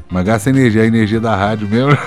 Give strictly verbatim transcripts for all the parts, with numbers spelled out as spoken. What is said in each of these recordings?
Mas gasta energia, a energia da rádio mesmo.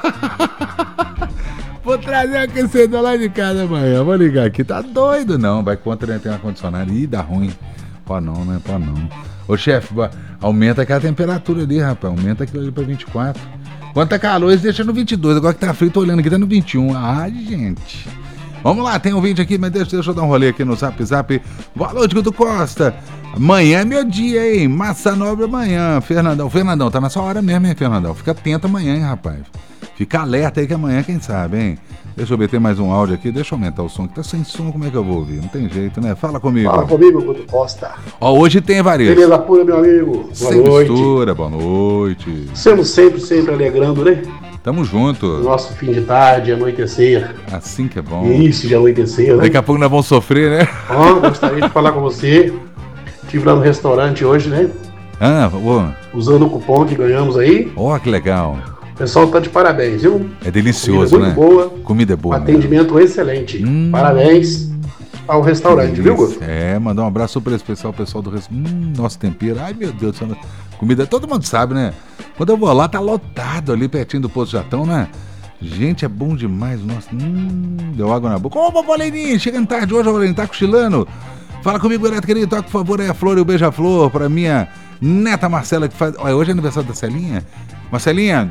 Vou trazer o aquecedor lá de casa amanhã. Vou ligar aqui. Tá doido, não. Vai contra, né? Tem ar-condicionado. Ih, dá ruim. Pô, não, né? Pô, não. Ô, chefe, aumenta aquela temperatura ali, rapaz. Aumenta aquilo ali pra vinte e quatro. Quando tá calor, eles deixam no vinte e dois. Agora que tá frio, tô olhando aqui, tá no vinte e um. Ai, gente. Vamos lá, tem um vídeo aqui, mas deixa, deixa eu dar um rolê aqui no Zap Zap. Boa noite, Guto Costa. Amanhã é meu dia, hein? Massa Nobre amanhã. Fernandão, Fernandão, tá na sua hora mesmo, hein, Fernandão? Fica atento amanhã, hein, rapaz. Fica alerta aí que amanhã, quem sabe, hein? Deixa eu ver, tem mais um áudio aqui. Deixa eu aumentar o som, que tá sem som, como é que eu vou ouvir? Não tem jeito, né? Fala comigo. Fala comigo, Guto Costa. Ó, hoje tem varejo. Beleza pura, meu amigo. Boa sem noite. mistura, boa noite. Estamos sempre, sempre alegrando, né? Tamo junto. Nosso fim de tarde, anoitecer. Assim que é bom. Início de anoitecer, né? Daqui a pouco nós vamos sofrer, né? Ó, gostaria de falar com você. Estive lá no restaurante hoje, né? Ah, ô. Usando o cupom que ganhamos aí. Ó, que legal. O pessoal tá de parabéns, viu? É delicioso, Comida né? muito boa. Comida é boa. Atendimento mesmo. excelente. Hum. Parabéns ao restaurante, viu, Guto? É, mandar um abraço super especial ao pessoal do restaurante. Hum, nosso tempero. Ai, meu Deus do céu. Comida, todo mundo sabe, né? Quando eu vou lá, tá lotado ali pertinho do Posto Jatão, né? Gente, é bom demais. Nossa, hum, deu água na boca. Ô, Boboleirinho, chegando tarde hoje, Boboleirinho, tá cochilando? Fala comigo, Renato, querido. Toca, por favor, aí a flor e o beija-flor pra minha neta Marcela, que faz... Olha, hoje é aniversário da Celinha. Marcelinha,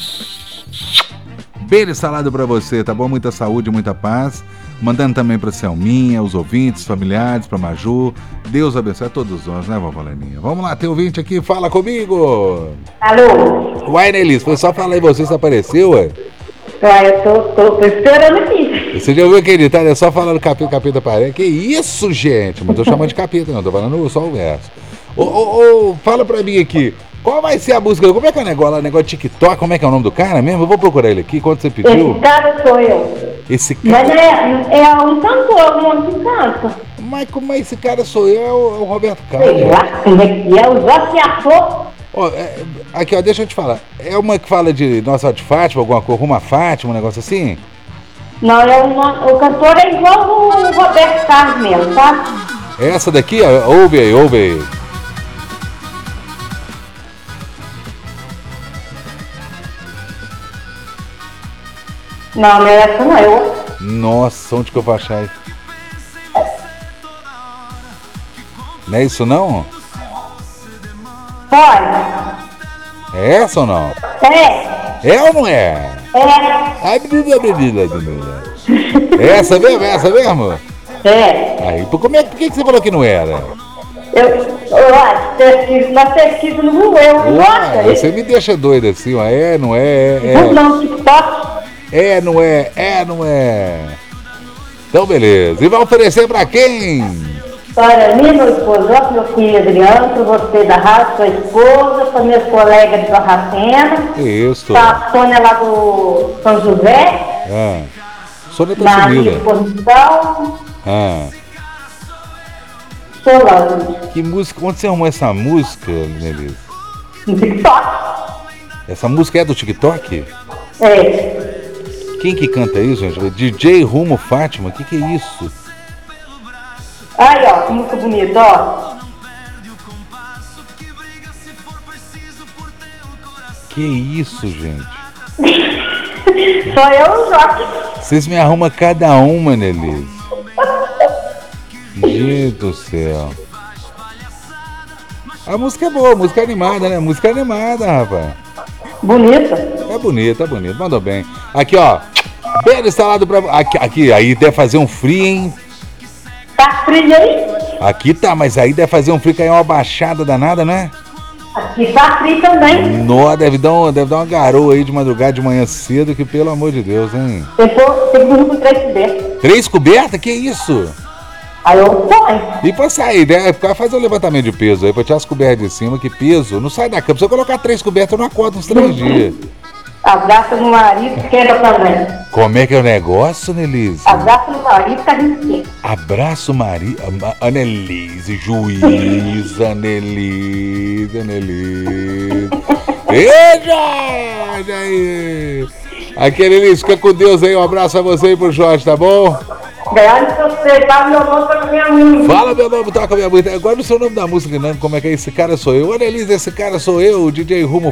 beijo salado pra você, tá bom? Muita saúde, muita paz. Mandando também pra Selminha, os ouvintes, familiares, pra Maju. Deus abençoe a todos nós, né, vovó Leninha? Vamos lá, tem ouvinte aqui, fala comigo. Alô? Uai, Nelis, foi só falar aí, você se apareceu, ué? Uai, eu tô, tô, tô esperando aqui. Você já ouviu aquele ditado? É só falando capeta, capeta parede. Que isso, gente? Não tô chamando de capeta, não, tô falando só o verso. Ô, ô, ô, fala pra mim aqui. Qual vai ser a música? Como é que é o negócio lá? O negócio de TikTok? Como é que é o nome do cara mesmo? Eu vou procurar ele aqui. Quanto você pediu? Esse cara sou eu. Esse cara. Mas é, é um cantor, um homem que canta. Mas como é esse cara sou eu? É o, é o Roberto Sei Carlos. lá, como é que é? O José Afro. Ó, é, aqui, ó, deixa eu te falar. É uma que fala de Nossa de Fátima, alguma coisa, uma Fátima, um negócio assim? Não, é o, o cantor é igual o Roberto Carlos mesmo, sabe? Essa daqui, ó, ouve aí, ouve aí. Não, não é essa não, eu. Nossa, onde que eu vou achar isso? Não é isso não? Pode. É essa ou não? É. É ou não é? É. Ai, menina, menina, menina. É essa mesmo? É essa mesmo? É. Aí, por, como é, por que que você falou que não era? Eu, eu acho, pesquisa, na pesquisa no Google, eu Ué, gosto. você me deixa doido assim, ó. É, não é, é. Não, não, TikTok. É, não é, é, não é. Então, beleza. E vai oferecer pra quem? Para mim, meu esposo, para meu filho Adriano, para você da rádio, sua esposa, para meus colegas de Barracena, Isso. para a Sônia lá do São José, Ah. Sônia tá na minha sumida. exposição, Ah. Solange, Que música? Onde você arrumou essa música, Nelisa? no TikTok. Essa música é do TikTok? É. Quem que canta isso, gente? D J Rumo Fátima? Que que é isso? Aí, ó, que música bonita, ó. Que isso, gente? Só eu e o Jorge. Vocês me arrumam cada uma, Nelisa. Gente do céu. A música é boa, a música é animada, né? Música é animada, rapaz. Bonita. É bonito, é bonito. Mandou bem. Aqui, ó. Bem instalado pra... Aqui, aqui, aí deve fazer um frio, hein? Tá frio aí? Aqui tá, mas aí deve fazer um frio, cair uma baixada danada, né? Aqui tá frio também. Nó, deve dar, um, deve dar uma garoa aí de madrugada, de manhã cedo, que pelo amor de Deus, hein? Tem que dormir com três cobertas. Três cobertas? Que isso? Aí eu ponho. E pra sair, né? Pra fazer o levantamento de peso aí, pra tirar as cobertas de cima, que peso, não sai da cama. Se eu colocar três cobertas, eu não acordo uns três dias. Abraça no marido, esquenta também. Como é que é o negócio, Nelise? Abraça no marido, tá esquenta. Abraço, Maria. Anelise, juíza, Anelise, Anelise. Eita! Aí. Aqui, Anelise, fica com Deus aí. Um abraço a você e pro Jorge, tá bom? Ganhando pra você, tá? Meu nome tá com minha mãe. Fala meu nome, toca minha música. Agora não sei o nome da música, não. Como é que é? Esse cara sou eu. Anelise, esse cara sou eu, o D J Rumo